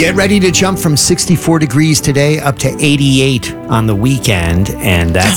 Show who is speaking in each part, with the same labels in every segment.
Speaker 1: Get ready to jump from 64 degrees today up to 88 on the weekend, and that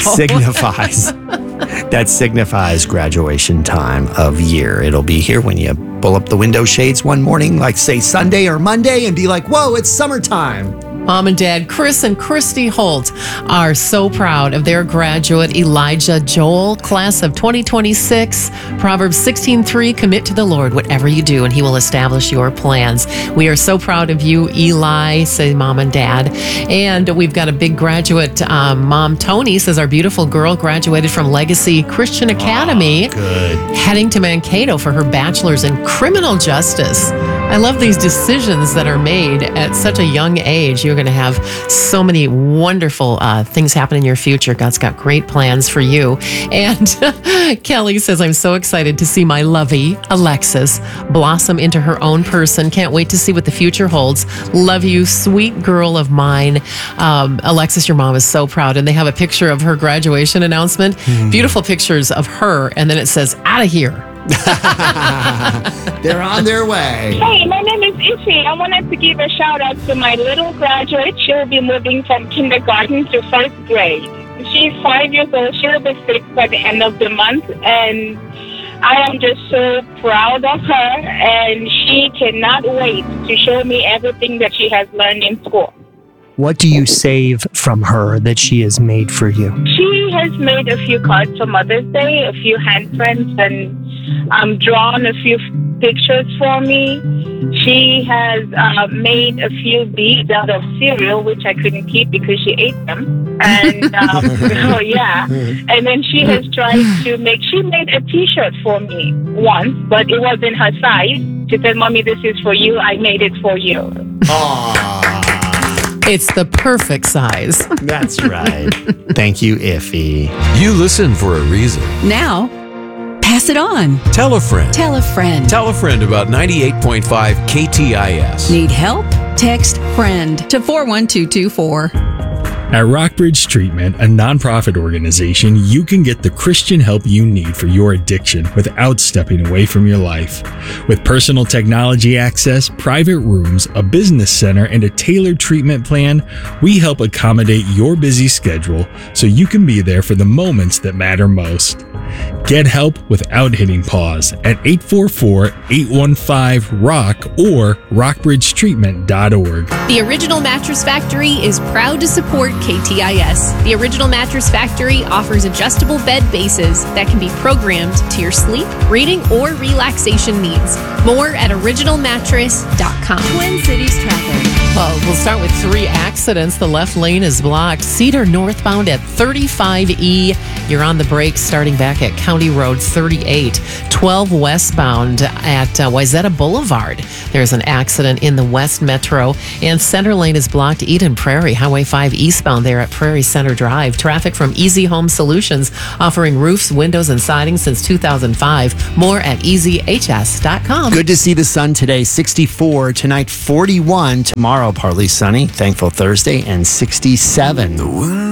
Speaker 1: signifies graduation time of year. It'll be here when you pull up the window shades one morning, like say Sunday or Monday, and be like, whoa, it's summertime.
Speaker 2: Mom and Dad, Chris and Christy Holt, are so proud of their graduate, Elijah Joel, class of 2026. Proverbs 16:3, commit to the Lord whatever you do, and he will establish your plans. We are so proud of you, Eli, say Mom and Dad. And we've got a big graduate. Mom Tony says our beautiful girl graduated from Legacy Christian Academy, heading to Mankato for her bachelor's in criminal justice. I love these decisions that are made at such a young age. You're going to have so many wonderful things happen in your future. God's got great plans for you. And Kelly says, I'm so excited to see my lovey, Alexis, blossom into her own person. Can't wait to see what the future holds. Love you, sweet girl of mine. Alexis, your mom is so proud. And they have a picture of her graduation announcement. Beautiful pictures of her. And then it says, out of here.
Speaker 1: They're on their way.
Speaker 3: Hey, my name is Iffy. I wanted to give a shout out to my little graduate. She'll be moving from kindergarten to first grade. She's 5 years old. She'll be 6 by the end of the month. And I am just so proud of her. And she cannot wait to show me everything that she has learned in school.
Speaker 4: What do you save from her that she has made for you?
Speaker 3: She has made a few cards for Mother's Day, a few handprints, and drawn a few pictures for me. She has made a few beads out of cereal, which I couldn't keep because she ate them. And oh yeah. And then she has tried to she made a T-shirt for me once, but it wasn't her size. She said, "Mommy, this is for you. I made it for you."
Speaker 1: Aww.
Speaker 2: It's the perfect size.
Speaker 1: That's right. Thank you, Iffy.
Speaker 5: You listen for a reason.
Speaker 6: Now, pass it on.
Speaker 5: Tell a friend.
Speaker 6: Tell a friend.
Speaker 5: Tell a friend about 98.5 KTIS.
Speaker 6: Need help? Text FRIEND to 41224.
Speaker 7: At Rockbridge Treatment, a nonprofit organization, you can get the Christian help you need for your addiction without stepping away from your life. With personal technology access, private rooms, a business center, and a tailored treatment plan, we help accommodate your busy schedule so you can be there for the moments that matter most. Get help without hitting pause at 844-815-ROCK or rockbridgetreatment.org.
Speaker 8: The Original Mattress Factory is proud to support KTIS. The Original Mattress Factory offers adjustable bed bases that can be programmed to your sleep, reading, or relaxation needs. More at originalmattress.com.
Speaker 6: Twin Cities traffic.
Speaker 2: Well, we'll start with 3 accidents. The left lane is blocked. Cedar northbound at 35E. You're on the brakes starting back at County Road 38. 12 westbound at Wayzata Boulevard. There's an accident in the West Metro. And center lane is blocked Eden Prairie. Highway 5 eastbound there at Prairie Center Drive. Traffic from Easy Home Solutions, offering roofs, windows, and siding since 2005. More at easyhs.com.
Speaker 1: Good to see the sun today. 64. Tonight, 41. Tomorrow, partly sunny. Thankful Thursday. And 67.